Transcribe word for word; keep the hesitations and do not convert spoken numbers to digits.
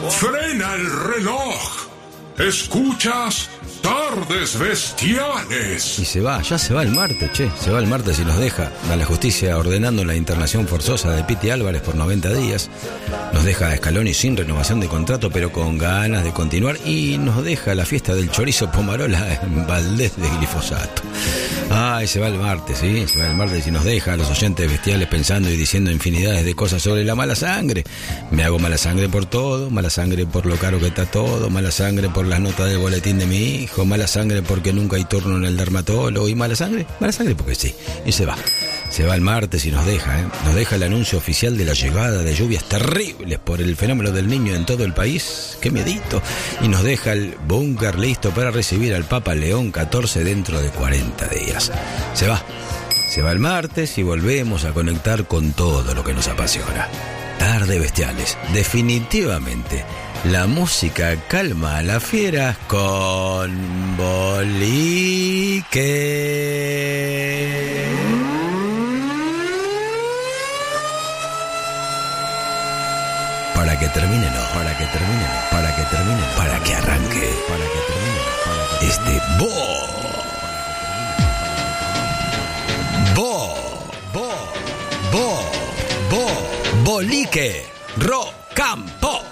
Frena el reloj. Escuchas Tardes Bestiales. Y se va, ya se va el martes, che. Se va el martes y nos deja a la justicia ordenando la internación forzosa de Piti Álvarez por noventa días. Nos deja a Scaloni sin renovación de contrato, pero con ganas de continuar. Y nos deja la fiesta del chorizo Pomarola en Valdés de glifosato. Ay, se va el martes, ¿sí? Se va el martes y nos deja a los oyentes bestiales pensando y diciendo infinidades de cosas sobre la mala sangre. Me hago mala sangre por todo, mala sangre por lo caro que está todo, mala sangre por las notas del boletín de mi hijo, mala sangre porque nunca hay turno en el dermatólogo y mala sangre, mala sangre porque sí. Y se va. Se va el martes y nos deja, ¿eh? Nos deja el anuncio oficial de la llegada de lluvias terribles por el fenómeno del Niño en todo el país. ¡Qué miedito! Y nos deja el búnker listo para recibir al Papa León catorce dentro de cuarenta días. Se va. Se va el martes y volvemos a conectar con todo lo que nos apasiona. Tardes Bestiales. Definitivamente, la música calma a las fieras con Bolique. Para que termine, no, para que termine, no, para que termine, no, para que arranque, para que termine, no, para que este bo, bo, bo, bo, bo, Bolique, Rocampo.